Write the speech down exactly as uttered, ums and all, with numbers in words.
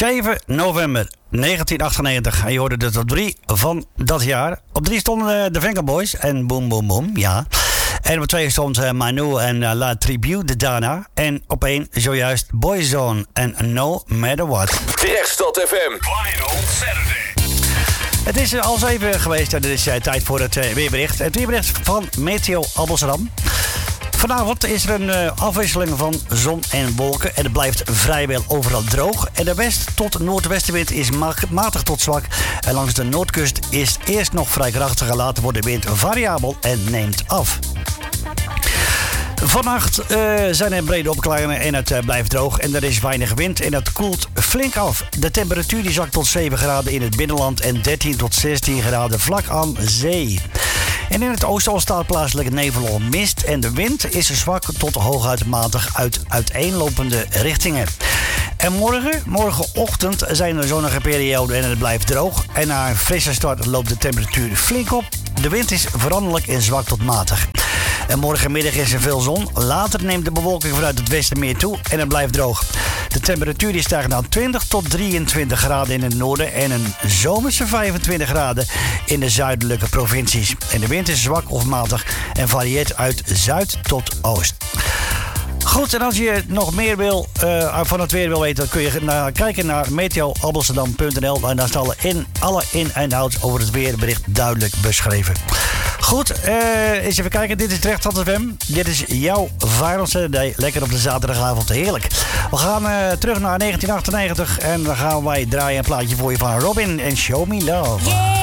zeven november negentien achtennegentig. En je hoorde de top drie van dat jaar. Op drie stonden de Venga Boys en Boom Boom Boom, ja. En op twee stond uh, Manu en uh, La Tribu de Dana. En op één zojuist Boyzone en No Matter What. Rechtstad F M. Final Saturday. Het is uh, al zeven geweest en het is uh, tijd voor het uh, weerbericht. Het weerbericht van Meteo Amsterdam. Vanavond is er een uh, afwisseling van zon en wolken en het blijft vrijwel overal droog. En de west- tot noordwestenwind is ma- matig tot zwak. En langs de noordkust is eerst nog vrij krachtig en later wordt de wind variabel en neemt af. Vannacht uh, zijn er brede opklaringen en het uh, blijft droog en er is weinig wind en het koelt flink af. De temperatuur die zakt tot zeven graden in het binnenland en dertien tot zestien graden vlak aan zee. En in het oosten ontstaat plaatselijk nevel of mist en de wind is zwak tot hooguit matig uit uiteenlopende richtingen. En morgen, morgenochtend zijn er zonnige perioden en het blijft droog. En na een frisse start loopt de temperatuur flink op. De wind is veranderlijk en zwak tot matig. En morgenmiddag is er veel zon. Later neemt de bewolking vanuit het westen meer toe en het blijft droog. De temperatuur die stijgt naar twintig tot drieëntwintig graden in het noorden en een zomerse vijfentwintig graden in de zuidelijke provincies. En de wind is zwak of matig en varieert uit zuid tot oost. Goed, en als je nog meer wil, uh, van het weer wil weten, dan kun je naar, kijken naar meteo amsterdam punt n l. En daar staan alle in, alle in- en outs over het weerbericht duidelijk beschreven. Goed, uh, eens even kijken. Dit is Rechtstad F M. Dit is jouw Final Saturday. Lekker op de zaterdagavond. Heerlijk. We gaan uh, terug naar negentien achtennegentig. En dan gaan wij draaien een plaatje voor je van Robin en Show Me Love. Yeah.